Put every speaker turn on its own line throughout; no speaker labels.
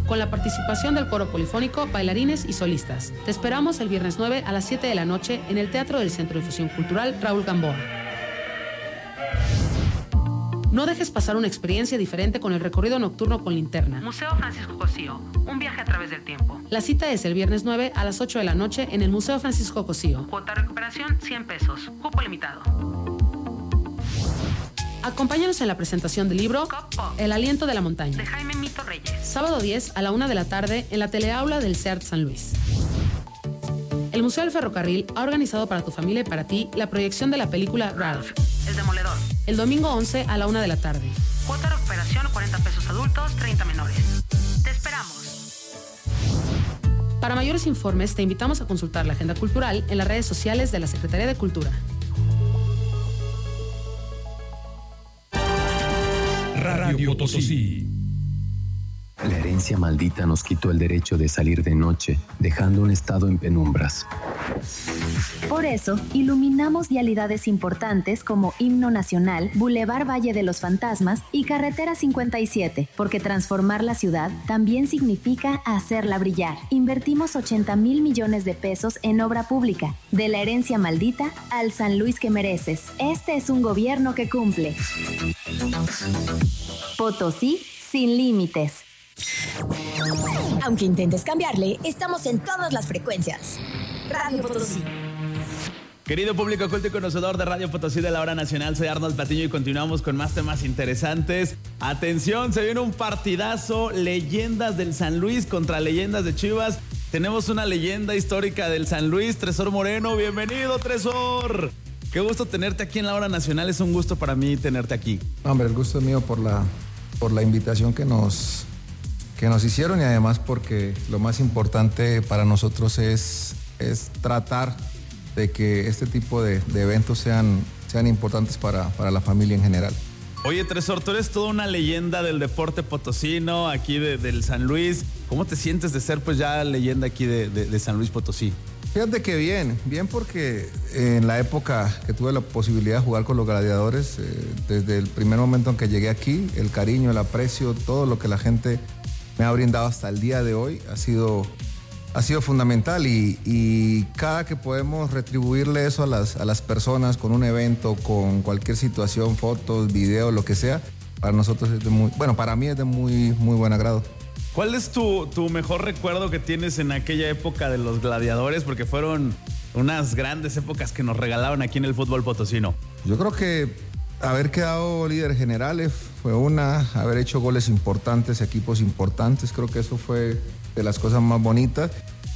con la participación del coro polifónico, bailarines y solistas. Te esperamos el viernes 9 a las 7 de la noche en el Teatro del Centro de Difusión Cultural Raúl Gamboa. No dejes pasar una experiencia diferente con el recorrido nocturno con linterna. Museo Francisco Cosío, un viaje a través del tiempo. La cita es el viernes 9 a las 8 de la noche en el Museo Francisco Cosío. Cuota de recuperación, 100 pesos. Cupo limitado. Acompáñanos en la presentación del libro El aliento de la montaña, de Jaime Mito Reyes. Sábado 10 a la 1 de la tarde en la teleaula del CEART San Luis. El Museo del Ferrocarril ha organizado para tu familia y para ti la proyección de la película Ralph, el Demoledor, el domingo 11 a la 1 de la tarde. Cuota de recuperación, 40 pesos adultos, 30 menores. ¡Te esperamos! Para mayores informes, te invitamos a consultar la agenda cultural en las redes sociales de la Secretaría de Cultura.
Radio Potosí.
La herencia maldita nos quitó el derecho de salir de noche, dejando un estado en penumbras.
Por eso, iluminamos vialidades importantes como Himno Nacional, Boulevard Valle de los Fantasmas y Carretera 57, porque transformar la ciudad también significa hacerla brillar. Invertimos 80,000 millones de pesos en obra pública, de la herencia maldita al San Luis que mereces. Este es un gobierno que cumple. Potosí sin límites.
Aunque intentes cambiarle, estamos en todas las frecuencias. Radio Potosí.
Querido público culto y conocedor de Radio Potosí de la Hora Nacional, soy Arnold Patiño y continuamos con más temas interesantes. Atención, se viene un partidazo, leyendas del San Luis contra leyendas de Chivas. Tenemos una leyenda histórica del San Luis, Tresor Moreno. Bienvenido, Tresor. Qué gusto tenerte aquí en la Hora Nacional, es un gusto para mí tenerte aquí.
Hombre, el gusto es mío por la invitación que nos hicieron y además porque lo más importante para nosotros es tratar de que este tipo de eventos sean importantes para la familia en general.
Oye, Tresor, tú eres toda una leyenda del deporte potosino, aquí del San Luis. ¿Cómo te sientes de ser pues ya leyenda aquí de San Luis Potosí?
Fíjate que bien porque en la época que tuve la posibilidad de jugar con los Gladiadores, desde el primer momento en que llegué aquí, el cariño, el aprecio, todo lo que la gente me ha brindado hasta el día de hoy ha sido fundamental y cada que podemos retribuirle eso a las personas con un evento, con cualquier situación, fotos, videos, lo que sea, para nosotros para mí es de muy, muy buen agrado.
¿Cuál es tu mejor recuerdo que tienes en aquella época de los Gladiadores? Porque fueron unas grandes épocas que nos regalaron aquí en el fútbol potosino.
Yo creo que haber quedado líderes generales fue haber hecho goles importantes, equipos importantes, creo que eso fue de las cosas más bonitas.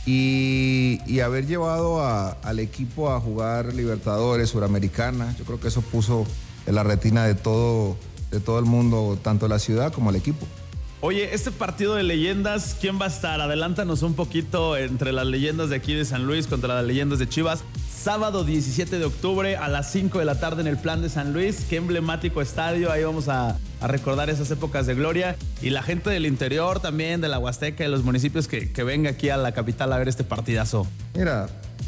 Y haber llevado al equipo a jugar Libertadores, Suramericana, yo creo que eso puso en la retina de todo el mundo, tanto la ciudad como el equipo.
Oye, este partido de leyendas, ¿quién va a estar? Adelántanos un poquito entre las leyendas de aquí de San Luis contra las leyendas de Chivas. Sábado 17 de octubre a las 5 de la tarde en el Plan de San Luis. Qué emblemático estadio, ahí vamos a recordar esas épocas de gloria. Y la gente del interior también, de la Huasteca, de los municipios que venga aquí a la capital a ver este partidazo.
Mira,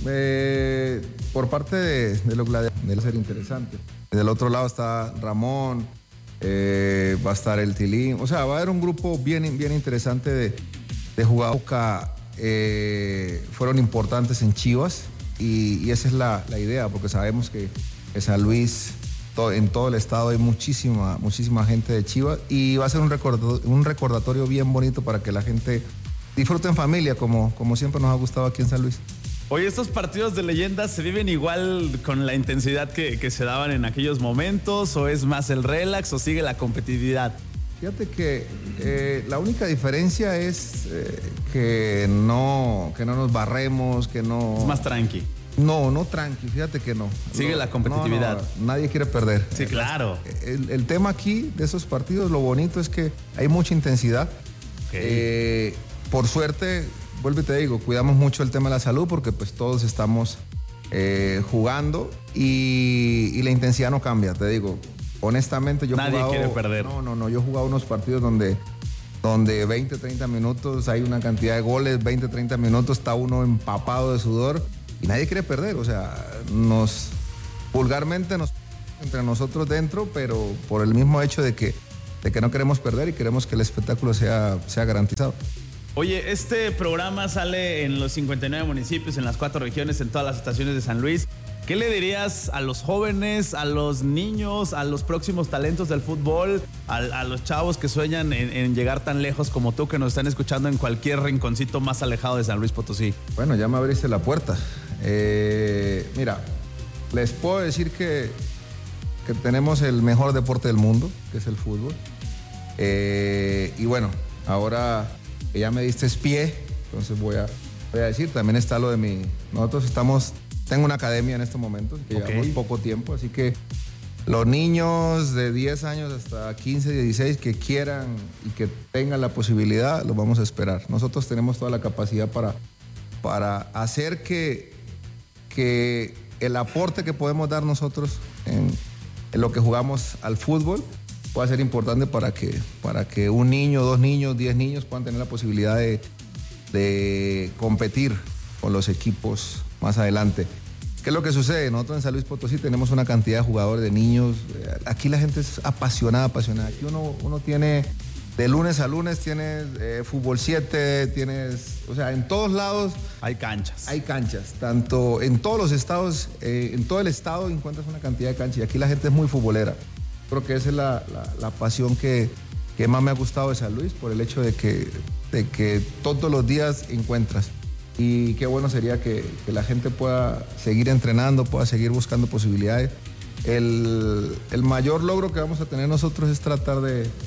por parte de los Gladiadores, va a ser interesante. Del otro lado está Ramón, va a estar el Tilín, o sea, va a haber un grupo bien interesante de jugadores que fueron importantes en Chivas y esa es la idea, porque sabemos que San Luis, en todo el estado hay muchísima gente de Chivas y va a ser un recordatorio bien bonito para que la gente disfrute en familia, como siempre nos ha gustado aquí en San Luis.
Oye, ¿estos partidos de leyendas se viven igual con la intensidad que se daban en aquellos momentos? ¿O es más el relax o sigue la competitividad?
Fíjate que la única diferencia es que no nos barremos, que no...
Es más tranqui.
No tranqui, fíjate que no.
Sigue la competitividad.
No, nadie quiere perder.
Sí, claro.
El tema aquí de esos partidos, lo bonito es que hay mucha intensidad.
Okay.
Por suerte, vuelvo y te digo, cuidamos mucho el tema de la salud porque pues todos estamos jugando y la intensidad no cambia, te digo. Honestamente,
Nadie quiere perder.
No, yo he jugado unos partidos donde 20, 30 minutos hay una cantidad de goles, 20, 30 minutos está uno empapado de sudor y nadie quiere perder, o sea, vulgarmente nos entre nosotros dentro, pero por el mismo hecho de que no queremos perder y queremos que el espectáculo sea garantizado.
Oye, este programa sale en los 59 municipios, en las 4 regiones, en todas las estaciones de San Luis. ¿Qué le dirías a los jóvenes, a los niños, a los próximos talentos del fútbol, a los chavos que sueñan en llegar tan lejos como tú, que nos están escuchando en cualquier rinconcito más alejado de San Luis Potosí?
Bueno, ya me abriste la puerta. Mira, les puedo decir que tenemos el mejor deporte del mundo, que es el fútbol. Y bueno, ahora que ya me diste pie, entonces voy a decir, también está lo de tengo una academia en este momento, que llevamos poco tiempo, así que los niños de 10 años hasta 15, 16 que quieran y que tengan la posibilidad, los vamos a esperar. Nosotros tenemos toda la capacidad para hacer que el aporte que podemos dar nosotros en lo que jugamos al fútbol pueda ser importante para que un niño, 2 niños, 10 niños puedan tener la posibilidad de competir con los equipos más adelante. ¿Qué es lo que sucede? Nosotros en San Luis Potosí tenemos una cantidad de jugadores, de niños. Aquí la gente es apasionada. Aquí uno tiene, de lunes a lunes tienes fútbol 7, en todos lados
hay canchas.
Hay canchas, tanto en todos los estados, en todo el estado encuentras una cantidad de canchas y aquí la gente es muy futbolera. Creo que esa es la pasión que más me ha gustado de San Luis, por el hecho de que todos los días encuentras. Y qué bueno sería que la gente pueda seguir entrenando, pueda seguir buscando posibilidades. El mayor logro que vamos a tener nosotros es tratar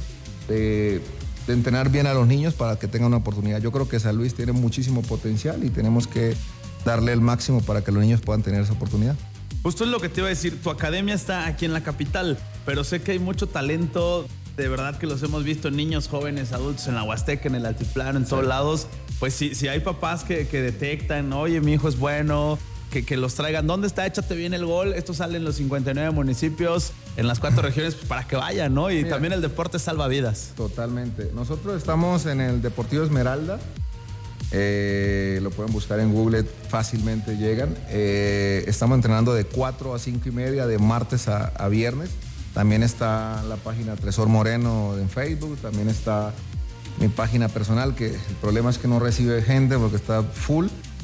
de entrenar bien a los niños para que tengan una oportunidad. Yo creo que San Luis tiene muchísimo potencial y tenemos que darle el máximo para que los niños puedan tener esa oportunidad.
Justo es lo que te iba a decir, tu academia está aquí en la capital, pero sé que hay mucho talento, de verdad que los hemos visto, niños, jóvenes, adultos, en la Huasteca, en el Altiplano, en todos lados. Pues si hay papás que detectan, oye, mi hijo es bueno, que los traigan. ¿Dónde está? Échate bien el gol. Esto sale en los 59 municipios, en las 4 regiones, pues para que vayan, ¿no? Y también el deporte salva vidas.
Totalmente. Nosotros estamos en el Deportivo Esmeralda. Lo pueden buscar en Google, fácilmente llegan. Estamos entrenando de 4 a 5 y media, de martes a viernes. También está la página Tresor Moreno en Facebook. También está mi página personal, que el problema es que no recibe gente porque está full,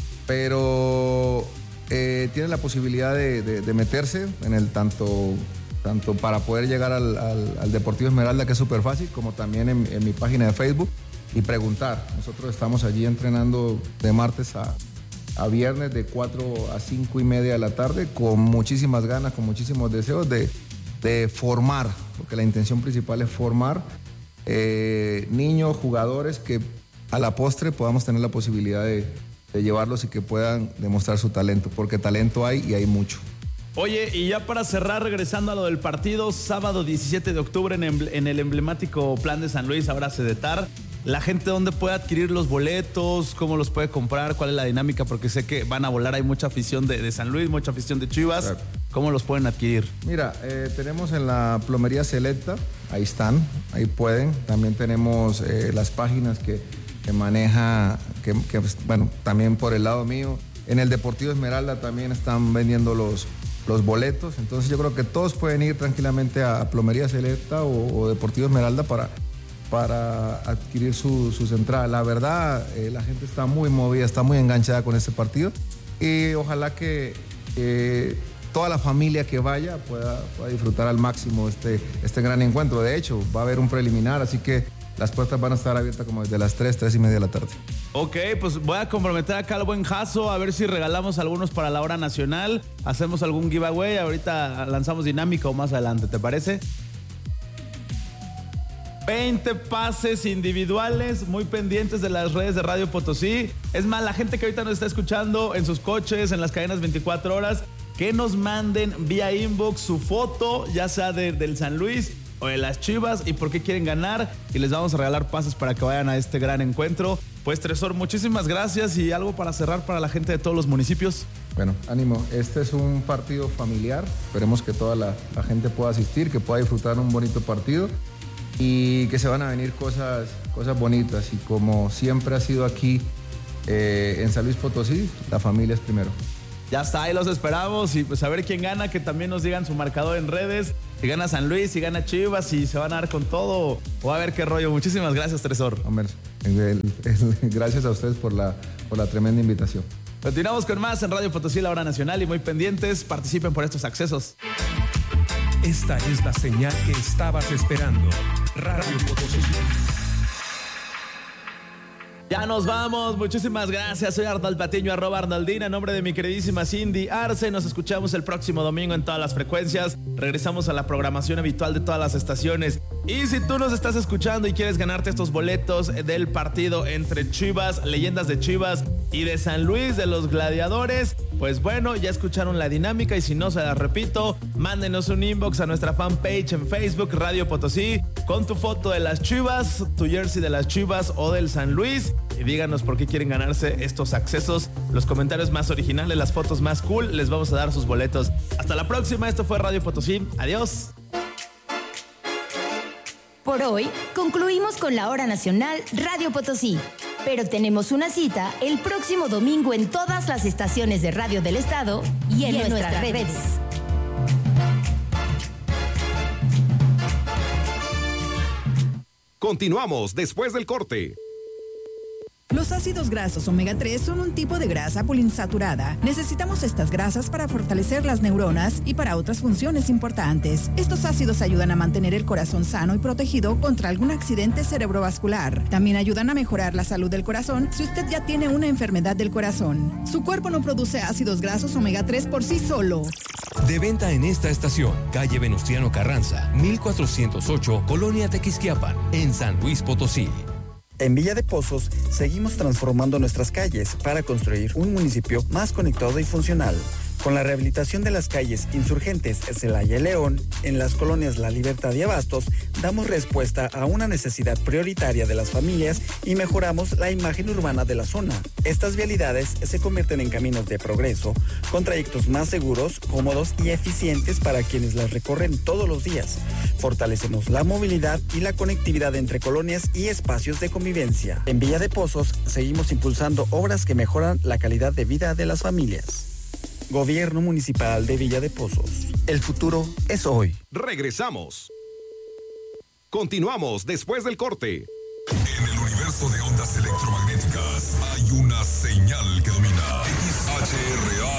pero tiene la posibilidad de meterse en el tanto para poder llegar al Deportivo Esmeralda, que es súper fácil, como también en mi página de Facebook, y preguntar. Nosotros estamos allí entrenando de martes a viernes de 4 a 5 y media de la tarde, con muchísimas ganas, con muchísimos deseos de formar, porque la intención principal es formar niños, jugadores que a la postre podamos tener la posibilidad de llevarlos y que puedan demostrar su talento, porque talento hay y hay mucho.
Oye, y ya para cerrar, regresando a lo del partido, sábado 17 de octubre en el emblemático Plan de San Luis, ahora Sedetar. La gente, ¿dónde puede adquirir los boletos? ¿Cómo los puede comprar? ¿Cuál es la dinámica? Porque sé que van a volar, hay mucha afición de San Luis, mucha afición de Chivas. Claro. ¿Cómo los pueden adquirir?
Mira, tenemos en la Plomería Selecta, ahí están, ahí pueden. También tenemos las páginas que maneja, bueno, también por el lado mío. En el Deportivo Esmeralda también están vendiendo los boletos. Entonces yo creo que todos pueden ir tranquilamente a Plomería Selecta o Deportivo Esmeralda para adquirir sus entradas. La verdad, la gente está muy movida, está muy enganchada con este partido y ojalá que toda la familia que vaya pueda disfrutar al máximo este gran encuentro. De hecho, va a haber un preliminar, así que las puertas van a estar abiertas como desde las 3 y media de la tarde.
Ok, pues voy a comprometer acá al buen Jaso a ver si regalamos algunos para la hora nacional. Hacemos algún giveaway, ahorita lanzamos dinámica o más adelante, ¿te parece? 20 pases individuales, muy pendientes de las redes de Radio Potosí. Es más, la gente que ahorita nos está escuchando en sus coches, en las cadenas 24 horas, que nos manden vía inbox su foto, ya sea del San Luis o de las Chivas, y por qué quieren ganar, y les vamos a regalar pases para que vayan a este gran encuentro. Pues Tresor, muchísimas gracias, y algo para cerrar para la gente de todos los municipios.
Bueno, ánimo, este es un partido familiar, esperemos que toda la gente pueda asistir, que pueda disfrutar un bonito partido y que se van a venir cosas bonitas, y como siempre ha sido aquí en San Luis Potosí, la familia es primero.
Ya está, ahí los esperamos, y pues a ver quién gana, que también nos digan su marcador en redes, si gana San Luis, si gana Chivas, si se van a dar con todo, o a ver qué rollo. Muchísimas gracias, Tresor.
Hombre. Gracias a ustedes por la tremenda invitación.
Continuamos con más en Radio Potosí, la hora nacional, y muy pendientes, participen por estos accesos.
Esta es la señal que estabas esperando. Radio Potosí.
Ya nos vamos, muchísimas gracias. Soy Arnold Patiño, @Arnoldina, en nombre de mi queridísima Cindy Arce. Nos escuchamos el próximo domingo en todas las frecuencias. Regresamos a la programación habitual de todas las estaciones. Y si tú nos estás escuchando y quieres ganarte estos boletos del partido entre Chivas, Leyendas de Chivas, y de San Luis, de los Gladiadores, pues bueno, ya escucharon la dinámica, y si no, se la repito, mándenos un inbox a nuestra fanpage en Facebook, Radio Potosí, con tu foto de las Chivas, tu jersey de las Chivas o del San Luis, y díganos por qué quieren ganarse estos accesos. Los comentarios más originales, las fotos más cool, les vamos a dar sus boletos. Hasta la próxima, esto fue Radio Potosí. Adiós.
Por hoy, concluimos con la hora nacional Radio Potosí. Pero tenemos una cita el próximo domingo en todas las estaciones de radio del estado y en nuestras redes.
Continuamos después del corte.
Los ácidos grasos omega 3 son un tipo de grasa poliinsaturada. Necesitamos estas grasas para fortalecer las neuronas y para otras funciones importantes. Estos ácidos ayudan a mantener el corazón sano y protegido contra algún accidente cerebrovascular. También ayudan a mejorar la salud del corazón si usted ya tiene una enfermedad del corazón. Su cuerpo no produce ácidos grasos omega 3 por sí solo.
De venta en esta estación, calle Venustiano Carranza, 1408, Colonia Tequisquiapan, en San Luis Potosí.
En Villa de Pozos, seguimos transformando nuestras calles para construir un municipio más conectado y funcional. Con la rehabilitación de las calles Insurgentes, Celaya y León, en las colonias La Libertad y Abastos, damos respuesta a una necesidad prioritaria de las familias y mejoramos la imagen urbana de la zona. Estas vialidades se convierten en caminos de progreso, con trayectos más seguros, cómodos y eficientes para quienes las recorren todos los días. Fortalecemos la movilidad y la conectividad entre colonias y espacios de convivencia. En Villa de Pozos, seguimos impulsando obras que mejoran la calidad de vida de las familias. Gobierno Municipal de Villa de Pozos. El futuro es hoy.
Regresamos. Continuamos después del corte.
En el universo de ondas electromagnéticas hay una señal que domina. XHRA